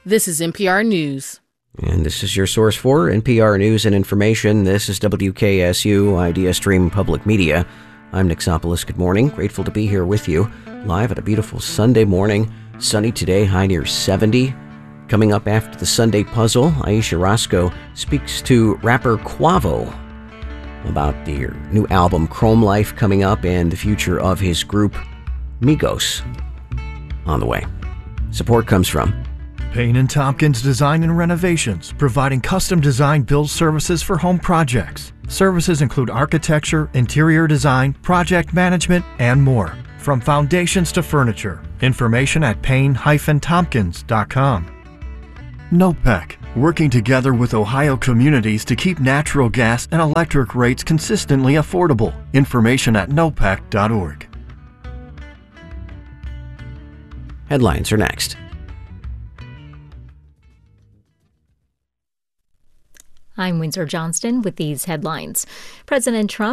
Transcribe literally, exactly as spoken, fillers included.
This is N P R News. And this is your source for N P R News and Information. This is W K S U Idea Stream Public Media. I'm Nick Sopolis. Good morning. Grateful to be here with you live at a beautiful Sunday morning. Sunny today, high near seventy. Coming up after the Sunday Puzzle, Aisha Roscoe speaks to rapper Quavo about their new album Chrome Life coming up and the future of his group Migos on the way. Support comes from Payne and Tompkins Design and Renovations, providing custom design build services for home projects. Services include architecture, interior design, project management, and more. From foundations to furniture. Information at payne dash tompkins dot com. NOPEC, working together with Ohio communities to keep natural gas and electric rates consistently affordable. Information at nopec dot org. Headlines are next. I'm Windsor Johnston with these headlines. President Trump